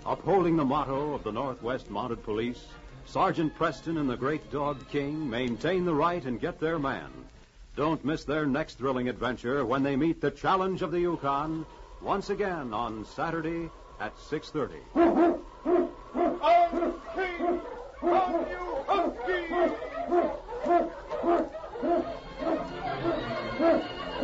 Upholding the motto of the Northwest Mounted Police, Sergeant Preston and the Great Dog King maintain the right and get their man. Don't miss their next thrilling adventure when they meet the Challenge of the Yukon once again on Saturday at 6:30.